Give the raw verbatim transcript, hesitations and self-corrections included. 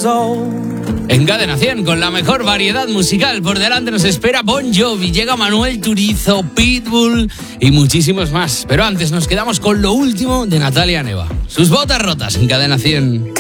En Cadena cien, con la mejor variedad musical, por delante nos espera Bon Jovi, llega Manuel Turizo, Pitbull y muchísimos más. Pero antes nos quedamos con lo último de Natalia Neva. Sus botas rotas en Cadena cien.